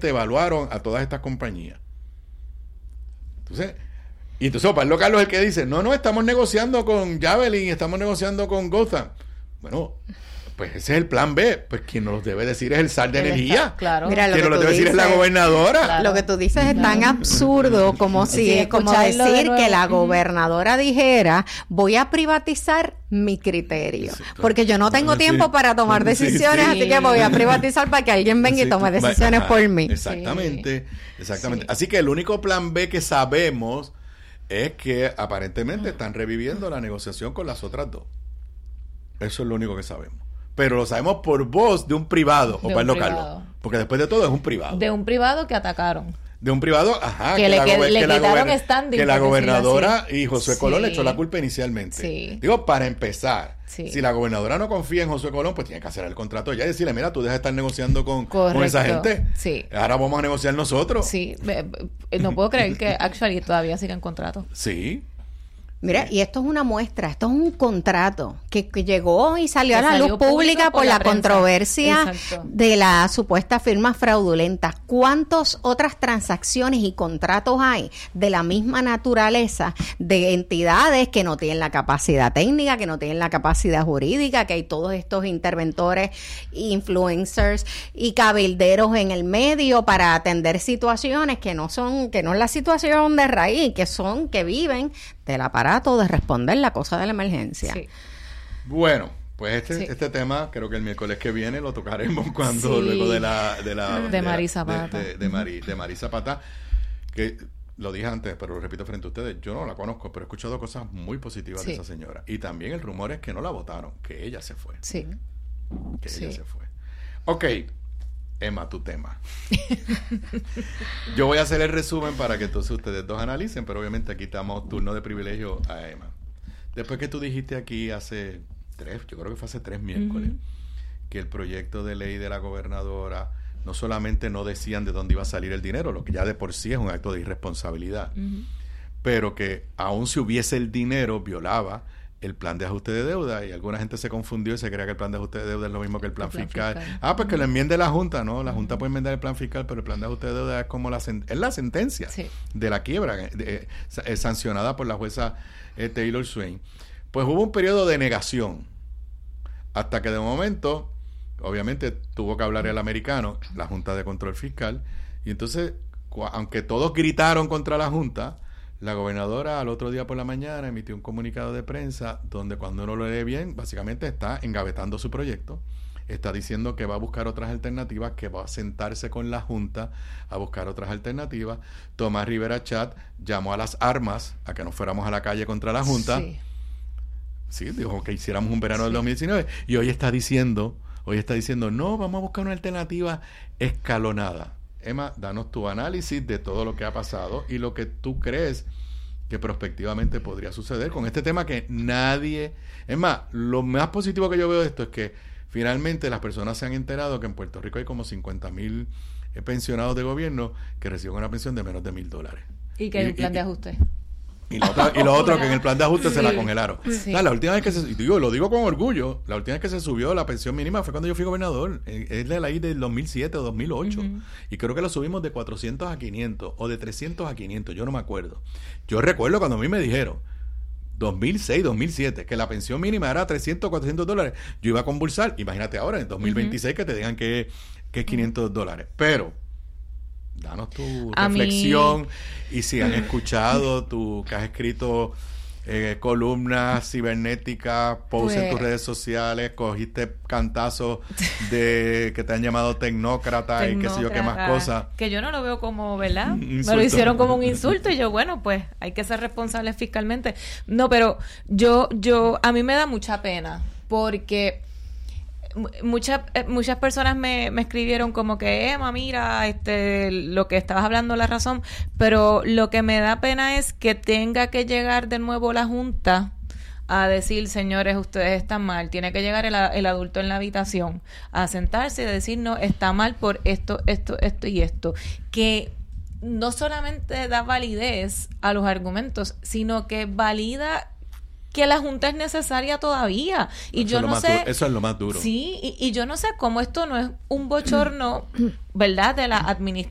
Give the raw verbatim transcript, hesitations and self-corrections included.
solamente evaluaron a todas estas compañías. Entonces, y entonces Pablo Carlos es el que dice, no, no, estamos negociando con Javelin, estamos negociando con Gotham. Bueno, pues ese es el plan B. Pues quien nos debe decir es el S A R de Él Energía. Está, claro. Mira, lo quien que nos lo debe dices, decir es la gobernadora. Claro. Lo que tú dices es tan absurdo como si, sí, como decir que la gobernadora dijera, voy a privatizar mi criterio. Sí, claro. Porque yo no tengo sí. tiempo para tomar decisiones, sí, sí. así que voy a privatizar para que alguien venga sí. y tome decisiones Ajá, por mí. Exactamente, sí. exactamente. Sí. Así que el único plan B que sabemos es que aparentemente están reviviendo la negociación con las otras dos. Eso es lo único que sabemos. Pero lo sabemos por voz de un privado, o Pablo Carlos. Porque después de todo es un privado. De un privado que atacaron. De un privado, ajá. Que, que le, la, que, gober- le que quitaron la standing. Que la gobernadora y Josué sí. Colón le echó la culpa inicialmente. Sí. Digo, para empezar, sí. si la gobernadora no confía en Josué Colón, pues tiene que hacer el contrato ya y decirle, mira, tú dejas de estar negociando con, con esa gente. Sí. Ahora vamos a negociar nosotros. Sí. No puedo creer que actually todavía sigan contrato. Sí. Mira, y esto es una muestra, esto es un contrato que, que llegó y salió que a la salió luz pública por, por la, la controversia Exacto. de la supuesta firma fraudulenta. ¿Cuántas otras transacciones y contratos hay de la misma naturaleza de entidades que no tienen la capacidad técnica, que no tienen la capacidad jurídica, que hay todos estos interventores, influencers y cabilderos en el medio para atender situaciones que no son, que no es la situación de raíz, que son, que viven del aparato de responder la cosa de la emergencia. Sí. Bueno, pues este sí. este tema creo que el miércoles que viene lo tocaremos cuando sí. luego de la de la de, de Mari la, Zapata de, de, de, Mari, de Mari Zapata, que lo dije antes, pero lo repito frente a ustedes, yo no la conozco, pero he escuchado cosas muy positivas sí. de esa señora. Y también el rumor es que no la votaron, que ella se fue. Sí. Que sí. ella se fue. Ok, Emma, tu tema. Yo voy a hacer el resumen para que entonces ustedes dos analicen, pero obviamente aquí damos turno de privilegio a Emma. Después que tú dijiste aquí hace tres, yo creo que fue hace tres miércoles, uh-huh. que el proyecto de ley de la gobernadora no solamente no decían de dónde iba a salir el dinero, lo que ya de por sí es un acto de irresponsabilidad, uh-huh. pero que aun si hubiese el dinero, violaba el plan de ajuste de deuda, y alguna gente se confundió y se creía que el plan de ajuste de deuda es lo mismo que el plan, el plan fiscal. fiscal. Ah, pues uh-huh. que lo enmiende la Junta, ¿no? La Junta uh-huh. puede enmendar el plan fiscal, pero el plan de ajuste de deuda es como la, sen- es la sentencia sí. de la quiebra, de, de, de, sancionada por la jueza eh, Taylor Swain. Pues hubo un periodo de negación, hasta que de momento, obviamente, tuvo que hablar el americano, la Junta de Control Fiscal, y entonces, cu- aunque todos gritaron contra la Junta, la gobernadora al otro día por la mañana emitió un comunicado de prensa donde cuando uno lo lee bien, básicamente está engavetando su proyecto, está diciendo que va a buscar otras alternativas, que va a sentarse con la Junta a buscar otras alternativas. Tomás Rivera Chat llamó a las armas a que no fuéramos a la calle contra la Junta. Sí, sí dijo que hiciéramos un verano sí. del dos mil diecinueve, y hoy está diciendo, hoy está diciendo, no, vamos a buscar una alternativa escalonada. Emma, danos tu análisis de todo lo que ha pasado y lo que tú crees que prospectivamente podría suceder con este tema que nadie... Es más, lo más positivo que yo veo de esto es que finalmente las personas se han enterado que en Puerto Rico hay como cincuenta mil pensionados de gobierno que reciben una pensión de menos de mil dólares. Y que hay un plan y, de ajuste. Y lo otro, y lo otro que en el plan de ajuste sí. se la congelaron. Sí. O sea, la última vez que se... Digo, lo digo con orgullo. La última vez que se subió la pensión mínima fue cuando yo fui gobernador. Es de la ley del dos mil siete o dos mil ocho. Uh-huh. Y creo que lo subimos de cuatrocientos a quinientos o de trescientos a quinientos. Yo no me acuerdo. Yo recuerdo cuando a mí me dijeron dos mil seis, dos mil siete, que la pensión mínima era trescientos, cuatrocientos dólares. Yo iba a convulsar. Imagínate ahora, en dos mil veintiséis, uh-huh. que te digan que, que es quinientos dólares. Pero... danos tu a reflexión mí... y si han escuchado tú que has escrito eh, columnas cibernéticas, posts pues... en tus redes sociales, cogiste cantazos de que te han llamado tecnócrata, tecnócrata y qué sé yo qué más cosas. Que yo no lo veo como, ¿verdad? Me lo hicieron como un insulto y yo, bueno, pues hay que ser responsables fiscalmente. No, pero yo, yo, a mí me da mucha pena porque... Muchas muchas personas me, me escribieron como que Emma, mira, este lo que estabas hablando la razón, pero lo que me da pena es que tenga que llegar de nuevo la Junta a decir, señores, ustedes están mal. Tiene que llegar el, el adulto en la habitación a sentarse y decir, no, está mal por esto, esto, esto y esto. Que no solamente da validez a los argumentos, sino que valida que la Junta es necesaria todavía. Y eso yo no sé... Duro, eso es lo más duro. Sí, y, y yo no sé cómo esto no es un bochorno, ¿verdad?, de la administración